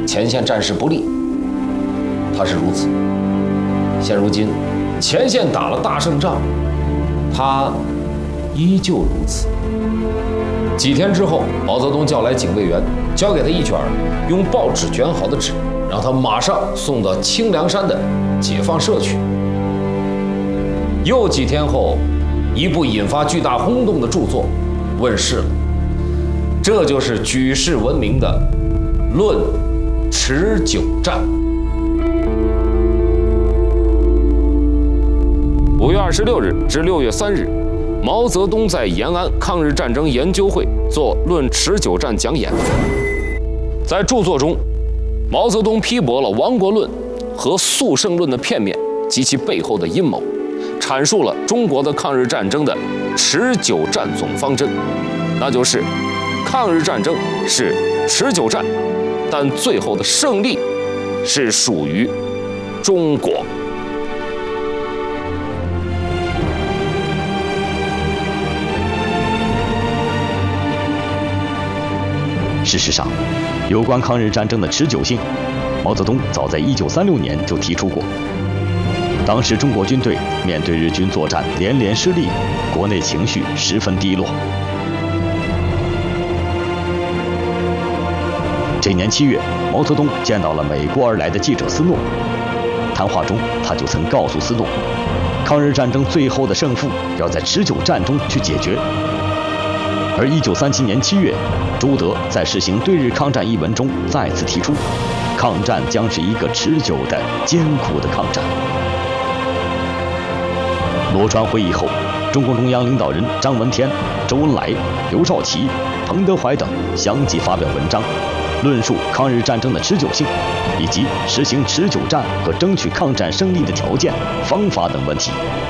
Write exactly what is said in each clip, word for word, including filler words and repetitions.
前线战事不利。他是如此，现如今前线打了大胜仗，他依旧如此。几天之后，毛泽东叫来警卫员，交给他一卷用报纸卷好的纸，让他马上送到清凉山的解放社去。又几天后，一部引发巨大轰动的著作问世了，这就是举世闻名的《论持久战》。五月二十六日至六月三日，毛泽东在延安抗日战争研究会做《论持久战》讲演。在著作中，毛泽东批驳了亡国论和速胜论的片面及其背后的阴谋，阐述了中国的抗日战争的持久战总方针，那就是抗日战争是持久战，但最后的胜利是属于中国。 事实上，有关抗日战争的持久性，毛泽东早在一九三六年就提出过。当时中国军队面对日军作战连连失利，国内情绪十分低落。这年七月，毛泽东见到了美国而来的记者斯诺。谈话中，他就曾告诉斯诺，抗日战争最后的胜负要在持久战中去解决。而一九三七年七月，朱德在实行对日抗战一文中再次提出，抗战将是一个持久的、艰苦的抗战。罗川会议后，中共中央领导人张闻天、周恩来、刘少奇、彭德怀等相继发表文章，论述抗日战争的持久性，以及实行持久战和争取抗战胜利的条件、方法等问题。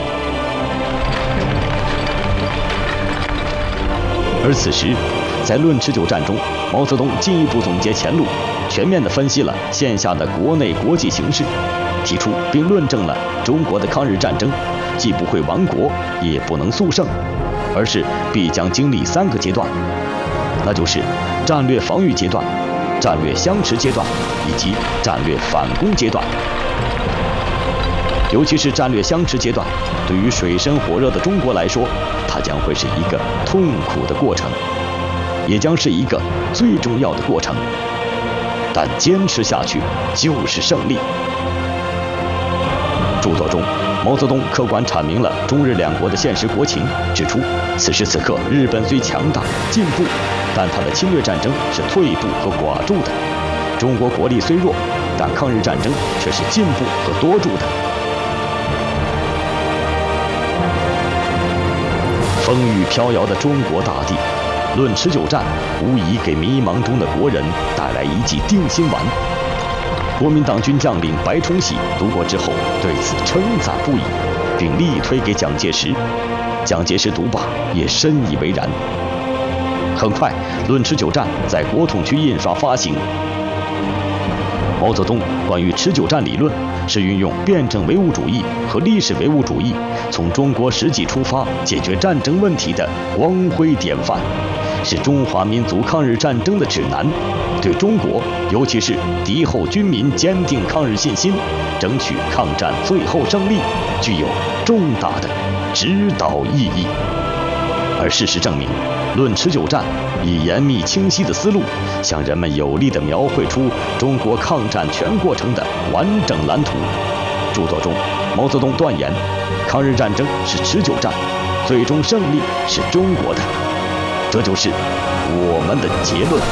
而此时，在《论持久战》中，毛泽东进一步总结前路，全面地分析了现下的国内国际形势，提出并论证了中国的抗日战争既不会亡国，也不能速胜，而是必将经历三个阶段，那就是战略防御阶段、战略相持阶段以及战略反攻阶段。尤其是战略相持阶段，对于水深火热的中国来说，它将会是一个痛苦的过程，也将是一个最重要的过程。但坚持下去就是胜利。著作中，毛泽东客观阐明了中日两国的现实国情，指出此时此刻日本虽强大进步，但它的侵略战争是退步和寡助的；中国国力虽弱，但抗日战争却是进步和多助的。风雨飘摇的中国大地，论持久战无疑给迷茫中的国人带来一剂定心丸。国民党军将领白崇禧读过之后，对此称赞不已，并力推给蒋介石。蒋介石读罢也深以为然。很快，《论持久战》在国统区印刷发行。毛泽东关于持久战理论是运用辩证唯物主义和历史唯物主义，从中国实际出发解决战争问题的光辉典范，是中华民族抗日战争的指南，对中国尤其是敌后军民坚定抗日信心，争取抗战最后胜利具有重大的指导意义。而事实证明，《论持久战》以严密清晰的思路，向人们有力地描绘出中国抗战全过程的完整蓝图。著作中，毛泽东断言，抗日战争是持久战，最终胜利是中国的，这就是我们的结论。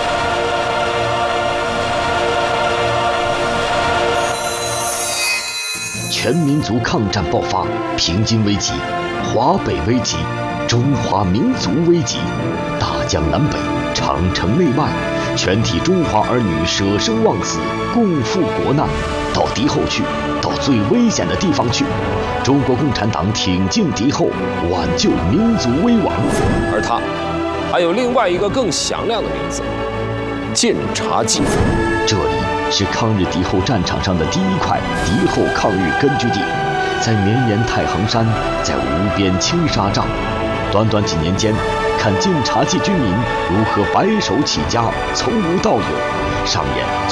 全民族抗战爆发，平津危急，华北危急，中华民族危急，大江南北，长城内外，全体中华儿女舍生忘死，共赴国难，到敌后去，到最危险的地方去。中国共产党挺进敌后，挽救民族危亡。 而它还有另外一个更响亮的名字——晋察冀。 这里是抗日敌后战场上的第一块敌后抗日根据地，在绵延太行山，在无边青纱帐，短短几年间，看晋察冀军民如何白手起家，从无到有，上演